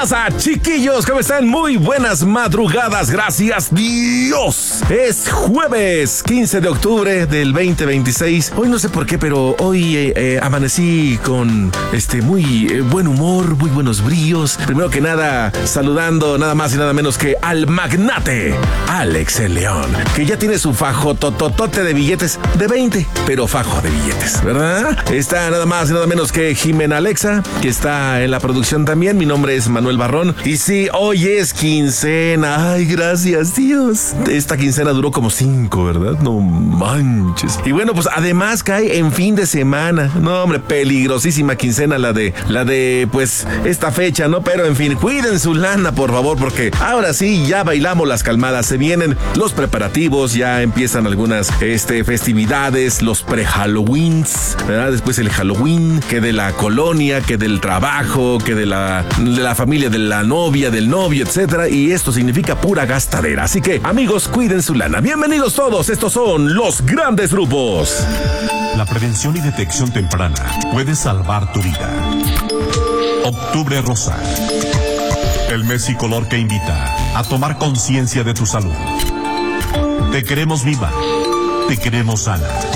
pasa, chiquillos? ¿Cómo están? Muy buenas madrugadas, gracias Dios. Es jueves 15 de octubre del 2026. Hoy no sé por qué, pero hoy amanecí con muy buen humor, muy buenos bríos. Primero que nada, saludando nada más y nada menos que al magnate Alex el León, que ya tiene su fajo tototote de billetes de 20, pero fajo de billetes, ¿verdad? Está nada más y nada menos que Jimena Alexa, que está en la producción también. Mi nombre es Manuel Barrón. Y sí, hoy es quincena. Ay, gracias Dios. Esta quincena duró como 5, ¿verdad? No manches. Y bueno, pues además cae en fin de semana. No, hombre, peligrosísima quincena la de pues esta fecha, ¿no? Pero en fin, cuiden su lana, por favor, porque ahora sí ya bailamos las calmadas. Se vienen los preparativos, ya empiezan algunas festividades, los pre-Halloweens, ¿verdad? Después el Halloween, que de la colonia, que del trabajo, que de la familia de la novia, del novio, etcétera, y esto significa pura gastadera. Así que, amigos, cuiden su lana. Bienvenidos todos, estos son los grandes grupos. La prevención y detección temprana puede salvar tu vida. Octubre Rosa, el mes y color que invita a tomar conciencia de tu salud. Te queremos viva, te queremos sana.